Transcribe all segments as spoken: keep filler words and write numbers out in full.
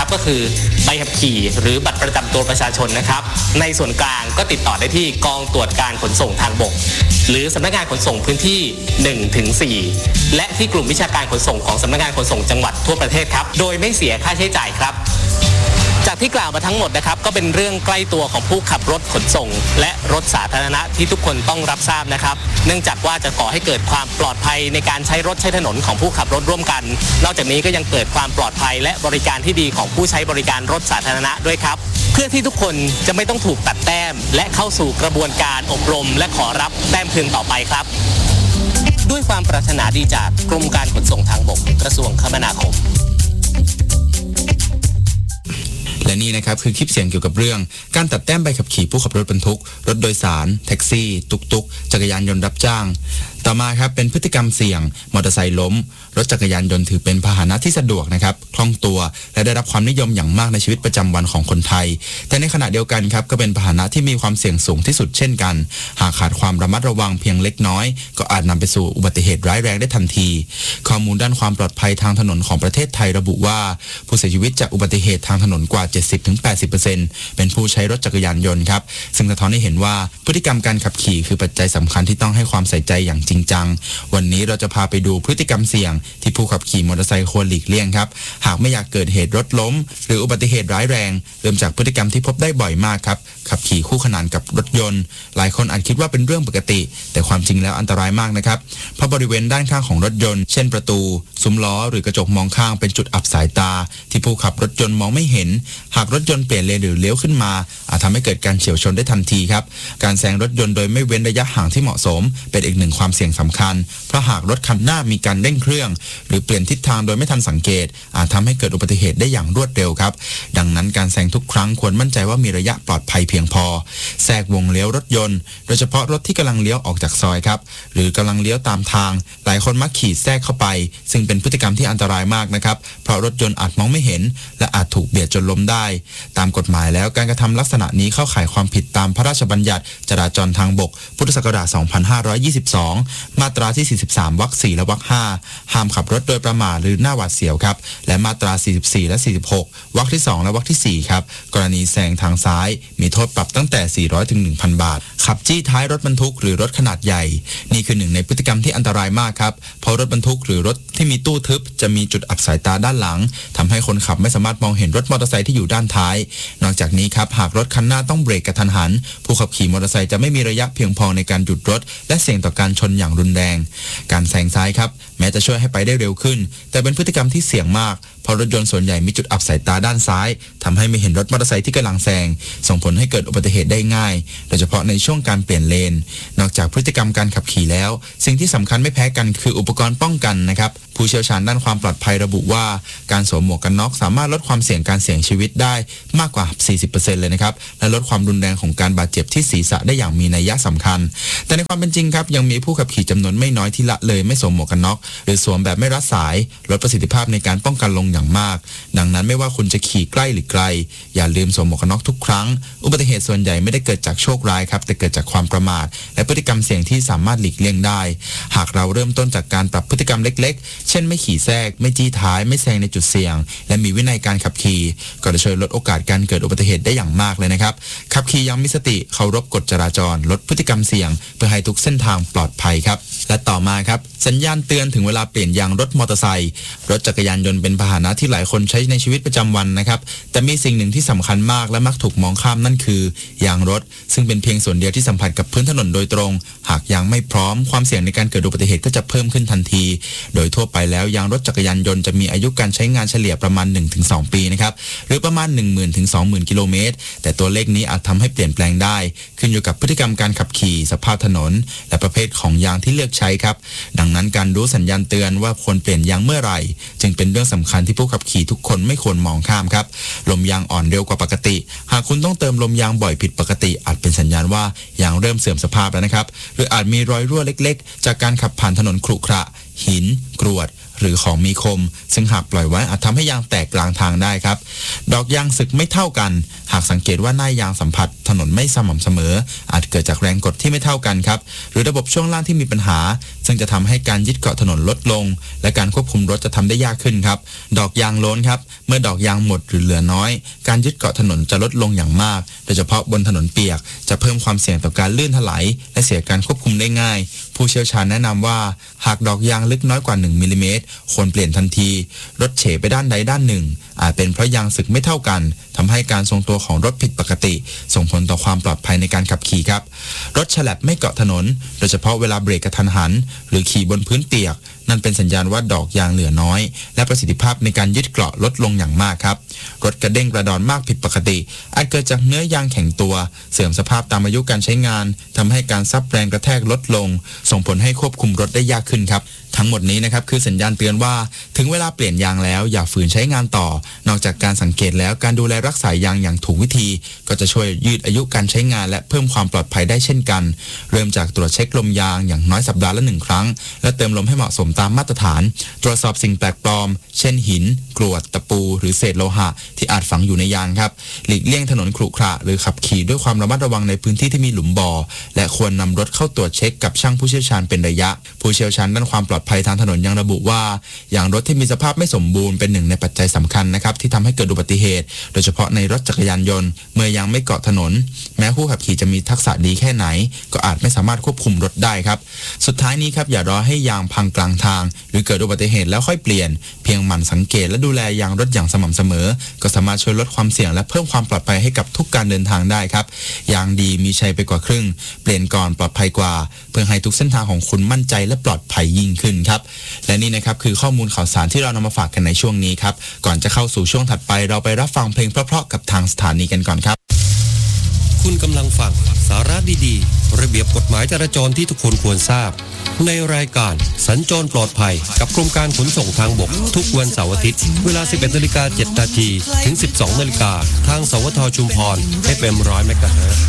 ก็คือใบขับขี่หรือบัตรประจำตัวประชาชนนะครับในส่วนกลางก็ติดต่อได้ที่กองตรวจการขนส่งทางบกหรือสำนักงานขนส่งพื้นที่ หนึ่งถึงสี่ และที่กลุ่มวิชาการขนส่งของสำนักงานขนส่งจังหวัดทั่วประเทศครับโดยไม่เสียค่าใช้จ่ายครับจากที่กล่าวมาทั้งหมดนะครับก็เป็นเรื่องใกล้ตัวของผู้ขับรถขนส่งและรถสาธารณะที่ทุกคนต้องรับทราบนะครับเนื่องจากว่าจะก่อให้เกิดความปลอดภัยในการใช้รถใช้ถนนของผู้ขับรถร่วมกันนอกจากนี้ก็ยังเกิดความปลอดภัยและบริการที่ดีของผู้ใช้บริการรถสาธารณะด้วยครับเพื่อที่ทุกคนจะไม่ต้องถูกตัดแต้มและเข้าสู่กระบวนการอบรมและขอรับแต้มคืนต่อไปครับด้วยความปรารถนาดีจากกรมการขนส่งทางบกกระทรวงคมนาคมและนี่นะครับคือคลิปเสียงเกี่ยวกับเรื่องการตัดแต้มใบขับขี่ผู้ขับรถบรรทุกรถโดยสารแท็กซี่ตุกตุกจักรยานยนต์รับจ้างต่อมาครับเป็นพฤติกรรมเสี่ยงมอเตอร์ไซค์ล้มรถจักรยานยนต์ถือเป็นพาหนะที่สะดวกนะครับคล่องตัวและได้รับความนิยมอย่างมากในชีวิตประจำวันของคนไทยแต่ในขณะเดียวกันครับก็เป็นพาหนะที่มีความเสี่ยงสูงที่สุดเช่นกันหากขาดความระมัดระวังเพียงเล็กน้อยก็อาจนำไปสู่อุบัติเหตุร้ายแรงได้ทันทีข้อมูลด้านความปลอดภัยทางถนนของประเทศไทยระบุว่าผู้เสียชีวิตจากอุบัติเหตุทางถนนกว่า เจ็ดสิบถึงแปดสิบเปอร์เซ็นต์ เป็นผู้ใช้รถจักรยานยนต์ครับซึ่งสะท้อนให้เห็นว่าพฤติกรรมการขับขี่คือปัจจัยสำคัญที่ต้องให้ความใส่ใจอย่างจริงจังวันนี้เราจะพาไปดูพฤติกรรมเสี่ยงที่ผู้ขับขี่มอเตอร์ไซค์ควรหลีกเลี่ยงครับหากไม่อยากเกิดเหตุรถล้มหรืออุบัติเหตุร้ายแรงเริ่มจากพฤติกรรมที่พบได้บ่อยมากครับขับขี่คู่ขนานกับรถยนต์หลายคนอาจคิดว่าเป็นเรื่องปกติแต่ความจริงแล้วอันตรายมากนะครับเพราะบริเวณด้านข้างของรถยนต์เช่นประตูซุ้มล้อหรือกระจกมองข้างเป็นจุดอับสายตาที่ผู้ขับรถยนต์มองไม่เห็นหากรถยนต์เปลี่ยนเลนหรือเลี้ยวขึ้นมาอาจทำให้เกิดการเฉี่ยวชนได้ทันทีครับการแซงรถยนต์โดยไม่เว้นระยะห่างที่เหมาะสมเป็นอีกหนึ่งความเสี่ยงสำคัญเพราะหากรถคันหน้ามีการเร่งเครื่องหรือเปลี่ยนทิศทางโดยไม่ทันสังเกตอาจทำให้เกิดอุบัติเหตุได้อย่างรวดเร็วครับดังนั้นการแซงทุกครั้งควรมั่นใจว่ามีระยะปลอดภัยเพียงพอแทรกวงเลี้ยวรถยนต์โดยเฉพาะรถที่กำลังเลี้ยวออกจากซอยครับหรือกำลังเลี้ยวตามทางหลายคนมักขี่แทรกเข้าไปซึ่งเป็นพฤติกรรมที่อันตรายมากนะครับเพราะรถยนต์อาจมองไม่เห็นและอาจถูกเบียดจนล้มได้ตามกฎหมายแล้วการกระทำลักษณะนี้เข้าข่ายความผิดตามพระราชบัญญัติจราจรทางบกพุทธศักราชสองพันห้าร้อยยี่สิบสองมาตราที่สี่สิบสามวรรคสี่และวรรคห้าห้ามขับรถโดยประมาทหรือหน้าหวาดเสียวครับและมาตราสี่สิบสี่และสี่สิบหกวรรคที่สองและวรรคที่สี่ครับกรณีแซงทางซ้ายมีโทษปรับตั้งแต่สี่ร้อยถึง หนึ่งพัน บาทขับจี้ท้ายรถบรรทุกหรือรถขนาดใหญ่นี่คือหนึ่งในพฤติกรรมที่อันตรายมากครับเพราะรถบรรทุกหรือรถที่มีตู้ทึบจะมีจุดอับสายตาด้านหลังทำให้คนขับไม่สามารถมองเห็นรถมอเตอร์ไซค์ที่อยู่ด้านท้ายนอกจากนี้ครับหากรถคันหน้าต้องเบรกกระทันหันผู้ขับขี่มอเตอร์ไซค์จะไม่มีระยะเพียงพอในการหยุดรถและเสี่ยงต่อการชนอย่างรุนแรงการแซงซ้ายครับแม้จะช่วยให้ไปได้เร็วขึ้นแต่เป็นพฤติกรรมที่เสี่ยงมากเพราะรถยนต์ส่วนใหญ่มีจุดอับสายตาด้านซ้ายทำให้ไม่เห็นรถมอเตอร์ไซค์ที่กำลังแซงส่งผลให้เกิดอุบัติเหตุได้ง่ายโดยเฉพาะในช่วงการเปลี่ยนเลนนอกจากพฤติกรรมการขับขี่แล้วสิ่งที่สำคัญไม่แพ้กันคืออุปกรณ์ป้องกันนะครับผู้เชี่ยวชาญด้านความปลอดภัยระบุว่าการสวมหมวกกันน็อกสามารถลดความเสี่ยงการเสี่ยงชีวิตได้มากกว่า สี่สิบเปอร์เซ็นต์ เลยนะครับและลดความรุนแรงของการบาดเจ็บที่ศีรษะได้อย่างมีนัยสำคัญแต่ในความเป็นจริงครับยังมีผู้ขับขี่จำนวนไม่น้อยที่ละเลยไม่สวมหมวกกันน็อกหรือสวมแบบไม่รัดสายลดประสิทธิภาพในการป้องกันลงอย่างมากดังนั้นไม่ว่าคุณจะขี่ใกล้หรือไกลอย่าลืมสวมหมวกกันน็อกทุกครั้งอุบัติเหตุส่วนใหญ่ไม่ได้เกิดจากโชคร้ายครับแต่เกิดจากความประมาทและพฤติกรรมเสี่ยงที่สามารถหลีกเลี่ยงได้หากเราเริ่มต้นจากการปรับพฤติกรรมเล็กๆเช่นไม่ขี่แทรกไม่จี้ท้ายไม่แซงในจุดเสี่ยงและมีวินัยการขับขี่ก็จะช่วยลดโอกาสการเกิดอุบัติเหตุได้อย่างมากเลยนะครับขับขี่อย่างมีสติเคารพกฎจราจรลดพฤติกรรมเสี่ยงเพื่อให้ทุกเส้นทางปลอดภัยครับและต่อมาครับสัญญาณเตือนถึงเวลาเปลี่ยนยางรถมอเตอร์ไซค์รถจักรยานยนต์เป็นพาหนะที่หลายคนใช้ในชีวิตประจำวันนะครับแต่มีสิ่งหนึ่งที่สำคัญมากและมักถูกมองข้ามนั่นคือยางรถซึ่งเป็นเพียงส่วนเดียวที่สัมผัสกับพื้นถนนโดยตรงหากยางไม่พร้อมความเสี่ยงในการเกิดอุบัติเหตุก็จะเพิ่มขึ้นทันทีโดยทั่วไปแล้วยางรถจักรยานยนต์จะมีอายุการใช้งานเฉลี่ยประมาณ หนึ่งถึงสอง ปีนะครับหรือประมาณ หนึ่งหมื่น ถึง สองหมื่น กิโลเมตรแต่ตัวเลขนี้อาจทำให้เปลี่ยนแปลงได้ขึ้นอยู่กับพฤติกรรมการขับขี่สภาพถนนและประเภทของยางที่เลือกใช้ครับดังนั้นการรู้สัญญาณเตือนว่าควรเปลี่ยนยางเมื่อไหร่จึงเป็นเรื่องสำคัญที่ผู้ขับขี่ทุกคนไม่ควรมองข้ามครับลมยางอ่อนเร็วกว่าปกติหากคุณต้องเติมลมยางบ่อยผิดปกติอาจเป็นสัญญาณว่ายางเริ่มเสื่อมสภาพแล้วนะครับหรืออาจมีรอยรั่วเล็กๆจากการขับผ่านถนนขรุขระหินกรวดหรือของมีคมซึ่งหากปล่อยไว้อาจทำให้ยางแตกกลางทางได้ครับดอกยางสึกไม่เท่ากันหากสังเกตว่าหน้ายางสัมผัสถนนไม่สม่ำเสมออาจเกิดจากแรงกดที่ไม่เท่ากันครับหรือระบบช่วงล่างที่มีปัญหาซึ่งจะทำให้การยึดเกาะถนนลดลงและการควบคุมรถจะทำได้ยากขึ้นครับดอกยางโล้นครับเมื่อดอกยางหมดหรือเหลือน้อยการยึดเกาะถนนจะลดลงอย่างมากโดยเฉพาะบนถนนเปียกจะเพิ่มความเสี่ยงต่อการลื่นถลายและเสียการควบคุมได้ง่ายผู้เชี่ยวชาญแนะนำว่าหากดอกยางลึกน้อยกว่าหนึ่งมิลลิเมตรควรเปลี่ยนทันทีรถเฉไปด้านใดด้านหนึ่งอาจเป็นเพราะยางสึกไม่เท่ากันทำให้การทรงตัวของรถผิดปกติส่งผลต่อความปลอดภัยในการขับขี่ครับรถฉลับไม่เกาะถนนโดยเฉพาะเวลาเบรกกระทันหันหรือขี่บนพื้นเปียกนั่นเป็นสัญญาณว่าดอกยางเหลือน้อยและประสิทธิภาพในการยึดเกาะลดลงอย่างมากครับรถกระเด้งกระดอนมากผิดปกติอาจเกิดจากเนื้อยางแข็งตัวเสื่อมสภาพตามอายุการใช้งานทำให้การซับแรงกระแทกลดลงส่งผลให้ควบคุมรถได้ยากขึ้นครับทั้งหมดนี้นะครับคือสัญญาณเตือนว่าถึงเวลาเปลี่ยนยางแล้วอย่าฝืนใช้งานต่อนอกจากการสังเกตแล้วการดูแลรักษายางอย่างถูกวิธีก็จะช่วยยืดอายุการใช้งานและเพิ่มความปลอดภัยได้เช่นกันเริ่มจากตรวจเช็คลมยางอย่างน้อยสัปดาห์ละหนึ่งครั้งและเติมลมให้เหมาะสมตามมาตรฐานตรวจสอบสิ่งแปลกปลอมเช่นหินกรวดตะปูหรือเศษโลหะที่อาจฝังอยู่ในยางครับหลีกเลี่ยงถนนขรุขระหรือขับขี่ด้วยความระมัดระวังในพื้นที่ที่มีหลุมบ่อและควรนำรถเข้าตรวจเช็คกับช่างผู้เชี่ยวชาญเป็นระยะผู้เชี่ยวชาญด้านความปลอดภัยทางถนนยังระบุว่าอย่างรถที่มีสภาพไม่สมบูรณ์เป็นหนึ่งในปัจจัยสำคัญนะครับที่ทำให้เกิดอุบัติเหตุโดยเฉพาะในรถจักรยานยนต์เมื่อยางไม่เกาะถนนแม้ผู้ขับขี่จะมีทักษะดีแค่ไหนก็อาจไม่สามารถควบคุมรถได้ครับสุดท้ายนี้ครับอย่ารอให้ยางพังกลางทางหรือเกิดอุบัติเหตุแล้วค่อยเปลี่ยนเพียงหมั่นสังเกตและดูแลยางรถอย่างสม่ำเสมอก็สามารถช่วยลดความเสี่ยงและเพิ่มความปลอดภัยให้กับทุกการเดินทางได้ครับยางดีมีชัยไปกว่าครึ่งเปลี่ยนก่อนปลอดภัยกว่าเพื่อให้ทุกเส้นทางของคุณมั่นใจและปลอดภัยยิ่งขึ้นครับและนี่นะครับคือข้อมูลข่าวสารที่เรานำมาฝากกันในช่วงนี้ครับก่อนจะเข้าสู่ช่วงถัดไปเราไปรับฟังเพลงเพราะๆกับทางสถานีกันก่อนครับคุณกำลังฟังสาระดีๆระเบียบกฎหมายจราจรที่ทุกคนควรทราบในรายการสัญจรปลอดภัยกับกรมการขนส่งทางบกทุกวันเสาร์อาทิตย์เวลา สิบเอ็ดนาฬิกาเจ็ดนาที ถึง สิบสองนาฬิกาทางสวทชุมพร เอฟ เอ็ม หนึ่งร้อย เมกะเฮิรตซ์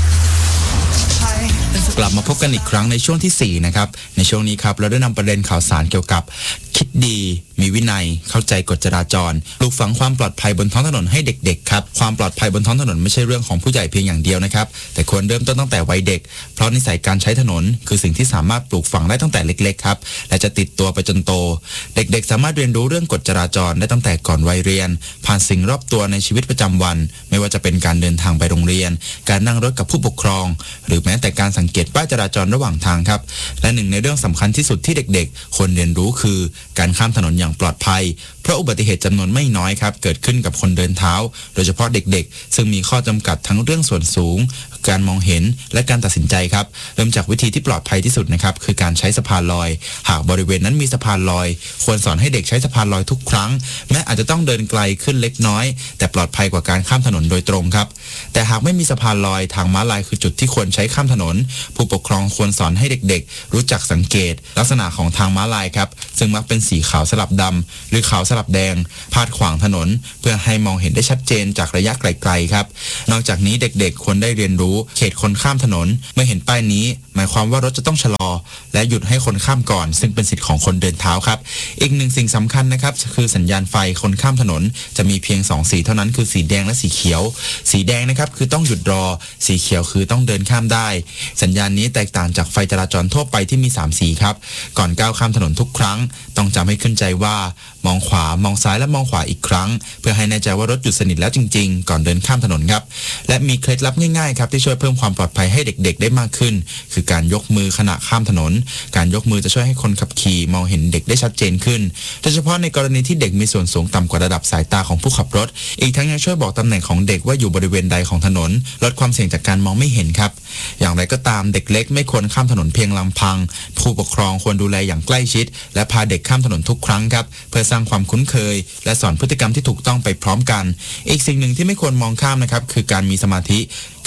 กลับมาพบกันอีกครั้งในช่วงที่สี่นะครับในช่วงนี้ครับเราได้นำประเด็นข่าวสารเกี่ยวกับคิดดีมีวินัยเข้าใจกฎจราจรปลูกฝังความปลอดภัยบนท้องถนนให้เด็กๆครับความปลอดภัยบนท้องถนนไม่ใช่เรื่องของผู้ใหญ่เพียงอย่างเดียวนะครับแต่ควรเริ่มต้นตั้งแต่วัยเด็กเพราะนิสัยการใช้ถนนคือสิ่งที่สามารถปลูกฝังได้ตั้งแต่เล็กๆครับและจะติดตัวไปจนโตเด็กๆสามารถเรียนรู้เรื่องกฎจราจรได้ตั้งแต่ก่อนวัยเรียนผ่านสิ่งรอบตัวในชีวิตประจำวันไม่ว่าจะเป็นการเดินทางไปโรงเรียนการนั่งรถกับผู้ปกครองหรือแม้แต่การสังเกตป้ายจราจรระหว่างทางครับและหนึ่งในเรื่องสำคัญที่สุดที่เด็กๆควรเรียนรู้คือการข้ามถนนอย่างปลอดภัยเพราะอุบัติเหตุจำนวนไม่น้อยครับเกิดขึ้นกับคนเดินเท้าโดยเฉพาะเด็กๆซึ่งมีข้อจำกัดทั้งเรื่องส่วนสูงการมองเห็นและการตัดสินใจครับเริ่มจากวิธีที่ปลอดภัยที่สุดนะครับคือการใช้สะพานลอยหากบริเวณนั้นมีสะพานลอยควรสอนให้เด็กใช้สะพานลอยทุกครั้งแม้อาจจะต้องเดินไกลขึ้นเล็กน้อยแต่ปลอดภัยกว่าการข้ามถนนโดยตรงครับแต่หากไม่มีสะพานลอยทางม้าลายคือจุดที่ควรใช้ข้ามถนนผู้ปกครองควรสอนให้เด็กๆรู้จักสังเกตลักษณะของทางม้าลายครับซึ่งมักเป็นสีขาวสลับดำหรือขาวสลับแดงพาดขวางถนนเพื่อให้มองเห็นได้ชัดเจนจากระยะไกลๆครับนอกจากนี้เด็กๆควรได้เรียนรู้เขตคนข้ามถนนเมื่อเห็นป้ายนี้หมายความว่ารถจะต้องชะลอและหยุดให้คนข้ามก่อนซึ่งเป็นสิทธิ์ของคนเดินเท้าครับอีกหนึ่งสิ่งสำคัญนะครับคือสัญญาณไฟคนข้ามถนนจะมีเพียงสองสีเท่านั้นคือสีแดงและสีเขียวสีแดงนะครับคือต้องหยุดรอสีเขียวคือต้องเดินข้ามได้สัญญาณนี้แตกต่างจากไฟจราจรทั่วไปที่มีสามสีครับก่อนก้าวข้ามถนนทุกครั้งต้องจำให้ขึ้นใจว่ามองขวามองซ้ายและมองขวาอีกครั้งเพื่อให้แน่ใจว่ารถหยุดสนิทแล้วจริงๆก่อนเดินข้ามถนนครับและมีเคล็ดลับง่ายๆครับที่ช่วยเพิ่มความปลอดภัยให้เด็กๆได้มากขึ้นคือการยกมือขณะข้ามถนนการยกมือจะช่วยให้คนขับขี่มองเห็นเด็กได้ชัดเจนขึ้นโดยเฉพาะในกรณีที่เด็กมีส่วนสูงต่ำกว่าระดับสายตาของผู้ขับรถอีกทั้งยังช่วยบอกตำแหน่งของเด็กว่าอยู่บริเวณใดของถนนลดความเสี่ยงจากการมองไม่เห็นครับอย่างไรก็ตามเด็กเล็กไม่ควรข้ามถนนเพียงลำพังผู้ปกครองควรดูแลอย่างใกล้ชิดและพาเด็กข้ามถนนทุกครั้งครับเพื่อสร้างความคุ้นเคยและสอนพฤติกรรมที่ถูกต้องไปพร้อมกันอีกสิ่งหนึ่งที่ไม่ควรมองข้ามนะครับคือการมีสมาธิ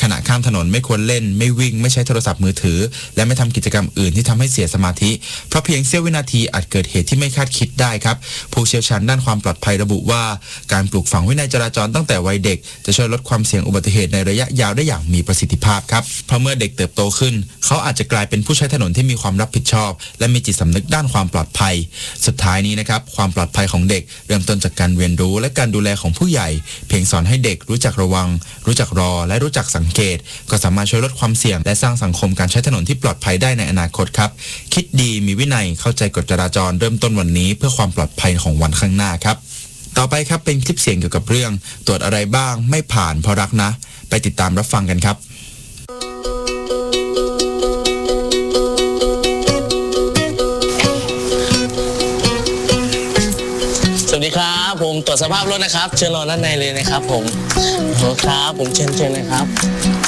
ขณะข้ามถนนไม่ควรเล่นไม่วิ่งไม่ใช้โทรศัพท์มือถือและไม่ทำกิจกรรมอื่นที่ทำให้เสียสมาธิเพราะเพียงเสี้ยววินาทีอาจเกิดเหตุที่ไม่คาดคิดได้ครับผู้เชี่ยวชาญด้านความปลอดภัยระบุว่าการปลูกฝังวินัยจราจรตั้งแต่วัยเด็กจะช่วยลดความเสี่ยงอุบัติเหตุในระยะยาวได้อย่างมีประสิทธิภาพครับเพราะเมื่อเด็กเติบโตขึ้นเขาอาจจะกลายเป็นผู้ใช้ถนนที่มีความรับผิดชอบและมีจิตสำนึกด้านความปลอดภัยสุดท้ายนี้นะครับความปลอดภัยของเด็กเริ่มต้นจากการเรียนรู้และการดูแลของผู้ใหญ่เพียงสอนให้เด็กรู้จักระวังรู้จักรอและรู้จักสังเกตก็สามารถช่วยลดความเสี่ยงและสร้างสังคมการใช้ถนนที่ปลอดภัยได้ในอนาคตครับคิดดีมีวินัยเข้าใจกฎจราจรเริ่มต้นวันนี้เพื่อความปลอดภัยของวันข้างหน้าครับต่อไปครับเป็นคลิปเสียงเกี่ยวกับเรื่องตรวจอะไรบ้างไม่ผ่านเพราะรักนะไปติดตามรับฟังกันครับสวัสดีครับผมตรวจสภาพรถนะครับเชิญรอด้านในเลยนะครับผมโอเคครับผมเชิญเชิญนะครับ